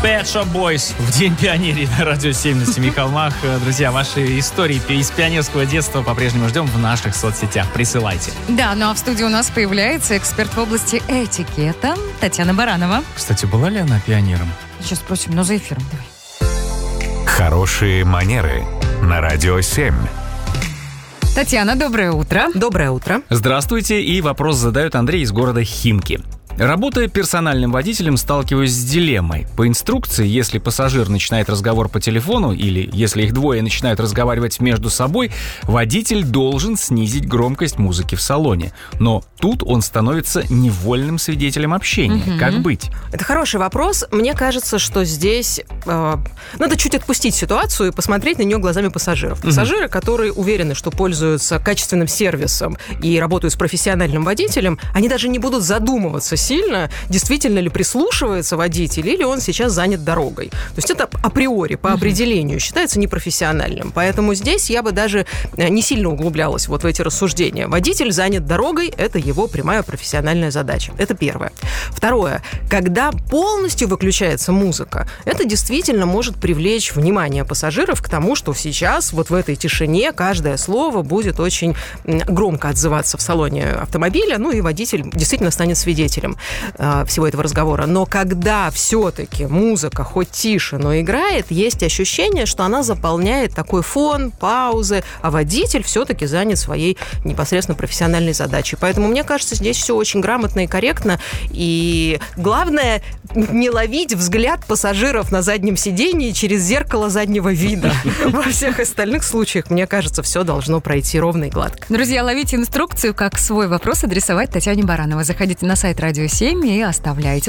Pet Shop Boys в День пионерии на Радио 7 на Семи холмах. Друзья, ваши истории из пионерского детства по-прежнему ждем в наших соцсетях. Присылайте. Да, ну а в студии у нас появляется эксперт в области этикета Татьяна Баранова. Кстати, была ли она пионером? Сейчас спросим, но за эфиром давай. Хорошие манеры на Радио 7. Татьяна, доброе утро. Доброе утро. Здравствуйте, и вопрос задает Андрей из города Химки. Работая персональным водителем, сталкиваюсь с дилеммой. По инструкции, если пассажир начинает разговор по телефону или если их двое начинают разговаривать между собой, водитель должен снизить громкость музыки в салоне. Но тут он становится невольным свидетелем общения. Как быть? Это хороший вопрос. Мне кажется, что здесь надо чуть отпустить ситуацию и посмотреть на нее глазами пассажиров. Пассажиры, которые уверены, что пользуются качественным сервисом и работают с профессиональным водителем, они даже не будут задумываться сильно, действительно ли прислушивается водитель или он сейчас занят дорогой. То есть это априори, по определению, считается непрофессиональным. Поэтому здесь я бы даже не сильно углублялась вот в эти рассуждения. Водитель занят дорогой – это его прямая профессиональная задача. Это первое. Второе. Когда полностью выключается музыка, это действительно может привлечь внимание пассажиров к тому, что сейчас вот в этой тишине каждое слово будет очень громко отзываться в салоне автомобиля, ну и водитель действительно станет свидетелем всего этого разговора. Но когда все-таки музыка хоть тише, но играет, есть ощущение, что она заполняет такой фон, паузы, а водитель все-таки занят своей непосредственно профессиональной задачей. Поэтому, мне кажется, здесь все очень грамотно и корректно. И главное, не ловить взгляд пассажиров на заднем сидении через зеркало заднего вида. Во всех остальных случаях, мне кажется, все должно пройти ровно и гладко. Друзья, ловите инструкцию, как свой вопрос адресовать Татьяне Барановой. Заходите на сайт Радио 7 и оставляйте